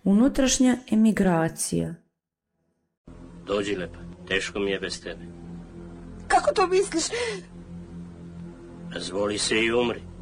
Unutrašnja emigracija. Dođi, Lepa, teško mi je bez tebe. Kako to misliš? Razvoli se i umri.